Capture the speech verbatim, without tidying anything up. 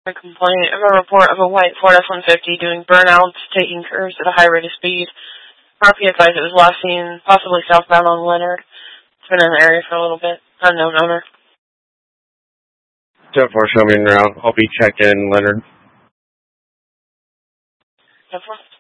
A complaint of a report of a white Ford F one fifty doing burnouts, taking curves at a high rate of speed. R P advised it was last seen possibly southbound on Leonard. It's been in the area for a little bit. Unknown owner. ten four, show me around. I'll be checking Leonard. ten four.